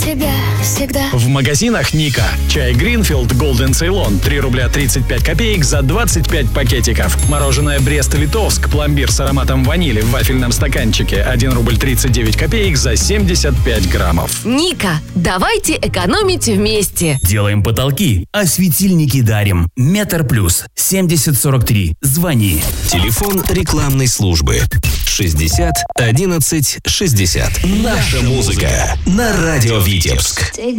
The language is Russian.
тебя всегда. В магазинах Ника. Чай Greenfield Golden Ceylon 3 рубля 35 копеек за 25 пакетиков. Мороженое Брест-Литовск пломбир с ароматом ванили в вафельном стаканчике 1 рубль 39 копеек за 75 граммов. Ника, давайте экономить вместе. Делаем потолки, а светильники дарим. Метр плюс 7043. Звони. Телефон рекламной службы 60 11 60. Наша музыка на радио Витебск.